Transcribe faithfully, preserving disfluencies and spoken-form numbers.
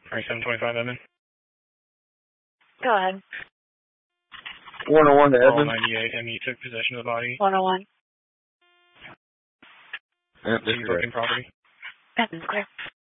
twenty-seven twenty-five, Evan. Go ahead. one oh one to Roll Evan. ninety-eight, and he took possession of the body. one oh one. Yep, He's disregard. looking property. Evan's clear.